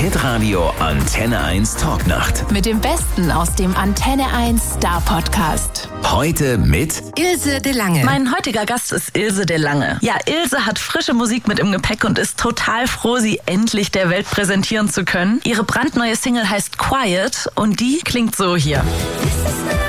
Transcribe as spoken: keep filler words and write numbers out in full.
Hitradio Antenne eins Talknacht. Mit dem Besten aus dem Antenne eins Star Podcast. Heute mit Ilse de Lange. Mein heutiger Gast ist Ilse de Lange. Ja, Ilse hat frische Musik mit im Gepäck und ist total froh, sie endlich der Welt präsentieren zu können. Ihre brandneue Single heißt Quiet und die klingt so hier.